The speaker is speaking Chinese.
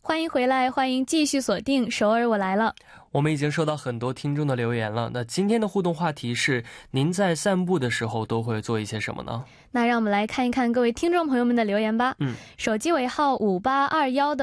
欢迎回来，欢迎继续锁定首尔我来了。 我们已经收到很多听众的留言了，那今天的互动话题是您在散步的时候都会做一些什么呢？ 那让我们来看一看各位听众朋友们的留言吧。手机尾号5821的